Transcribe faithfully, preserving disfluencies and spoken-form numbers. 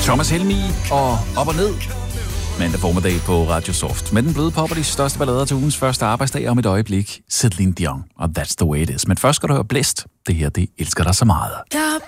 Thomas Helmi og Op og Ned. Mandag formiddag på Radio Soft. Med den bløde pop og de største ballader til ugens første arbejdsdag om et øjeblik. Celine Dion og That's the Way It Is. Men først skal du høre Blæst. Det her, det elsker dig så meget. Der